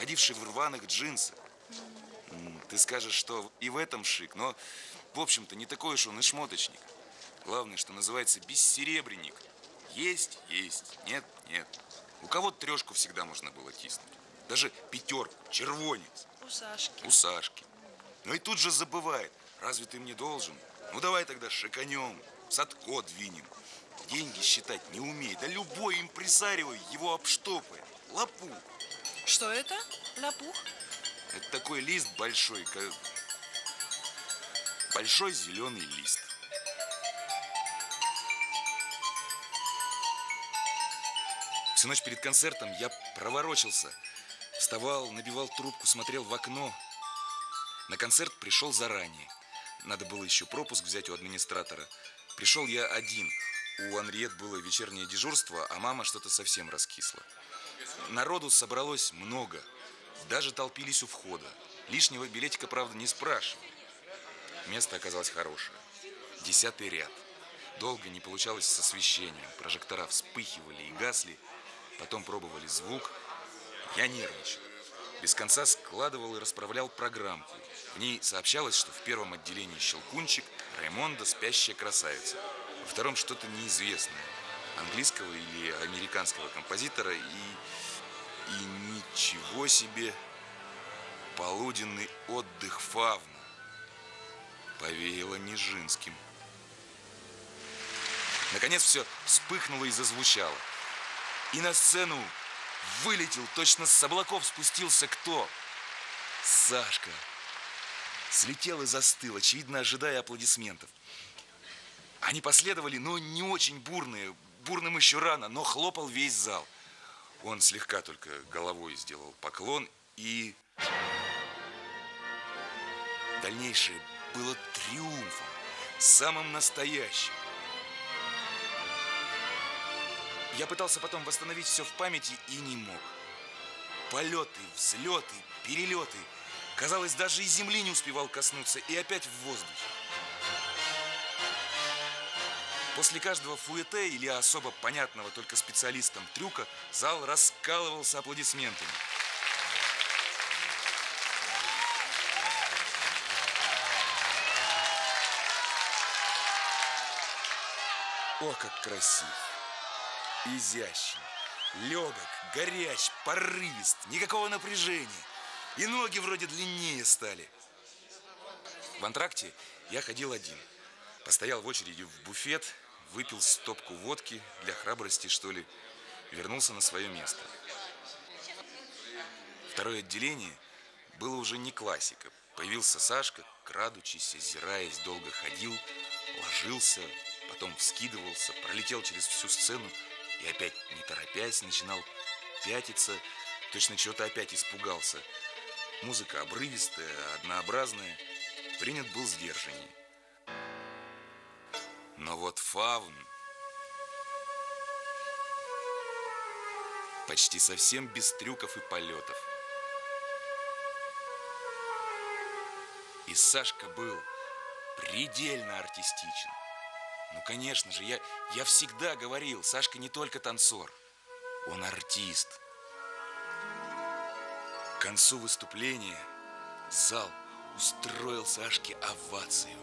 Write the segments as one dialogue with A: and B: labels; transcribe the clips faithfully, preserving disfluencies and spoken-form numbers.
A: ходивший в рваных джинсах. Ты скажешь, что и в этом шик, но, в общем-то, не такой уж он и шмоточник. Главное, что называется, бессеребренник. Есть, есть, нет, нет. У кого-то трешку всегда можно было тиснуть. Даже пятерку, червонец.
B: У Сашки.
A: У Сашки. Но и тут же забывает. Разве ты мне должен? Ну давай тогда шиканем, садко двинем. Деньги считать не умеет. Да любой импресарио его обштопает. Лопух.
B: Что это? Лопух?
A: Это такой лист большой, как... Большой зеленый лист. Всю ночь перед концертом я проворочился. Вставал, набивал трубку, смотрел в окно. На концерт пришел заранее. Надо было еще пропуск взять у администратора. Пришел я один. У Анриет было вечернее дежурство, а мама что-то совсем раскисла. Народу собралось много. Даже толпились у входа. Лишнего билетика, правда, не спрашивали. Место оказалось хорошее. Десятый ряд. Долго не получалось с освещением. Прожектора вспыхивали и гасли. Потом пробовали звук. Я нервничал. Без конца складывал и расправлял программку. В ней сообщалось, что в первом отделении Щелкунчик, Раймонда, спящая красавица. Во втором что-то неизвестное. Английского или американского композитора. И, и ничего себе. Полуденный отдых фавна. Повеяло Нижинским. Наконец все вспыхнуло и зазвучало. И на сцену вылетел, точно с облаков спустился кто? Сашка. Слетел и застыл, очевидно, ожидая аплодисментов. Они последовали, но не очень бурные. Бурным еще рано, но хлопал весь зал. Он слегка только головой сделал поклон, и дальнейшее было триумфом, самым настоящим. Я пытался потом восстановить все в памяти и не мог. Полеты, взлеты, перелеты. Казалось, даже и земли не успевал коснуться, и опять в воздухе. После каждого фуэте или особо понятного только специалистам трюка зал раскалывался аплодисментами. О, как красив! Изящен, легок, горяч, порывист, никакого напряжения. И ноги вроде длиннее стали. В антракте я ходил один. Постоял в очереди в буфет, выпил стопку водки, для храбрости, что ли, вернулся на свое место. Второе отделение было уже не классика. Появился Сашка, крадучись, озираясь, долго ходил, ложился, потом вскидывался, пролетел через всю сцену и опять, не торопясь, начинал пятиться, точно чего-то опять испугался. Музыка обрывистая, однообразная, принят был сдержаннее. Но вот фавн почти совсем без трюков и полетов. И Сашка был предельно артистичен. Ну, конечно же, я, я всегда говорил, Сашка не только танцор, он артист. К концу выступления зал устроил Сашке овацию.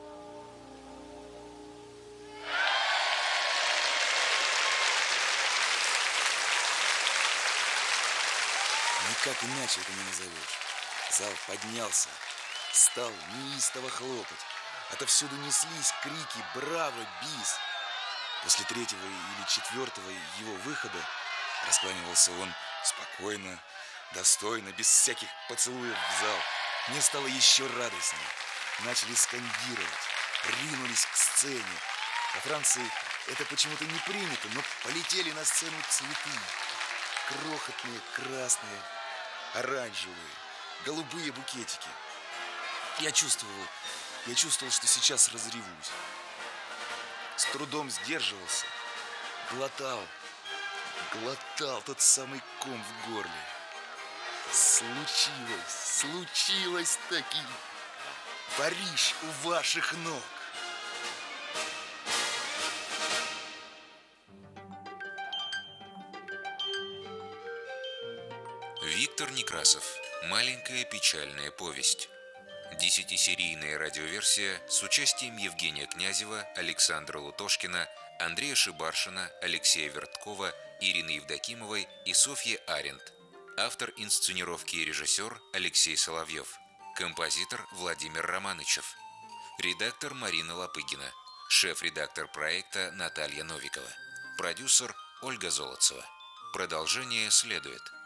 A: Никак иначе это не назовешь. Зал поднялся, стал неистово хлопать. Отовсюду неслись крики «Браво! Бис!». После третьего или четвертого его выхода раскланивался он спокойно, достойно, без всяких поцелуев в зал. Мне стало еще радостнее. Начали скандировать, ринулись к сцене. Во Франции это почему-то не принято, но полетели на сцену цветы. Крохотные, красные, оранжевые, голубые букетики. Я чувствовал, я чувствовал, что сейчас разревусь. С трудом сдерживался, глотал, глотал тот самый ком в горле. Случилось, случилось таки. Париж у ваших ног. Вид
C: Виктор Некрасов. Маленькая печальная повесть. Десятисерийная радиоверсия с участием Евгения Князева, Александра Лутошкина, Андрея Шибаршина, Алексея Верткова, Ирины Евдокимовой и Софьи Аренд. Автор инсценировки и режиссер Алексей Соловьев. Композитор Владимир Романычев. Редактор Марина Лопыгина. Шеф-редактор проекта Наталья Новикова. Продюсер Ольга Золотцева. Продолжение следует.